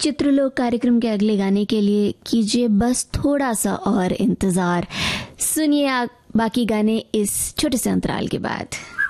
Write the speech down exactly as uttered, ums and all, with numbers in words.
चित्रलोक कार्यक्रम के अगले गाने के लिए कीजिए बस थोड़ा सा और इंतजार। सुनिए आप बाकी गाने इस छोटे से अंतराल के बाद।